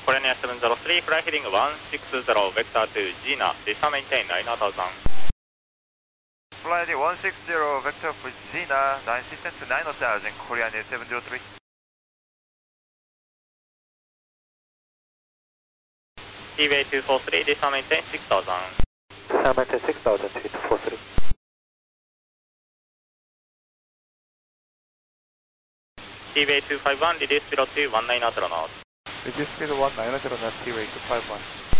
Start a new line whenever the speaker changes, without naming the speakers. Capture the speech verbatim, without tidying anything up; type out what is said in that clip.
Korean seven zero three, fly heading one six zero, vector to Gina, descend maintain nine thousand.
Fly heading one six zero, vector for Gina, nine system to nine thousand, Korean seven zero three.
T V A two four three, descend maintain six thousand.
Descend maintain six thousand, T V A two four three.
T V A two five one, reduce speed to one nine zero knots.
Reduce speed one nine zero knots, T V A two five one.